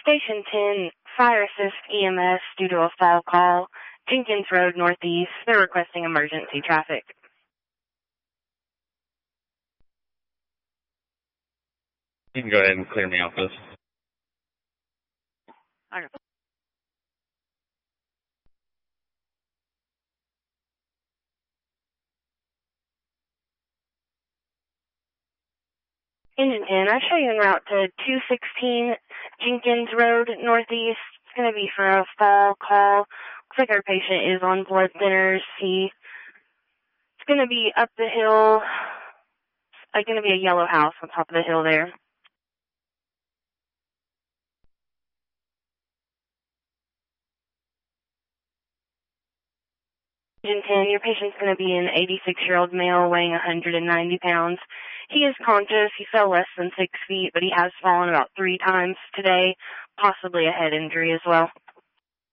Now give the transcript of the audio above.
Station 10, Fire Assist EMS due to a fall call. Jenkins Road Northeast. They're requesting emergency traffic. You can go ahead and clear me off this. Okay. Engine 10, I show you en route to 216 Jenkins Road Northeast. It's going to be for a fall call. Looks like our patient is on blood thinners. It's going to be up the hill. It's going to be a yellow house on top of the hill there. Engine 10, your patient's going to be an 86-year-old male weighing 190 pounds. He is conscious. He fell less than 6 feet, but he has fallen about 3 times today, possibly a head injury as well.